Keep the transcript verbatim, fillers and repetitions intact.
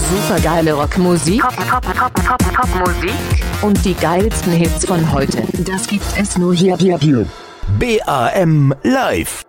Supergeile Rockmusik, Pop, Pop, Pop, Pop, Popmusik und die geilsten Hits von heute. Das gibt es nur hier, hier, hier. B A M Live.